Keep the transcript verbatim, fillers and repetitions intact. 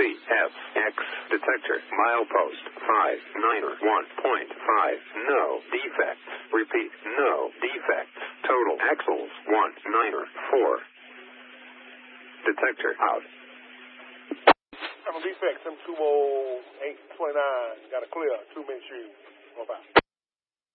F X detector milepost five niner one point five. No defects. Repeat, no defects. Total axles one niner four. Detector out. I'm a defect. M two oh eight twenty-nine. Got a clear. Two minutes. Bye bye.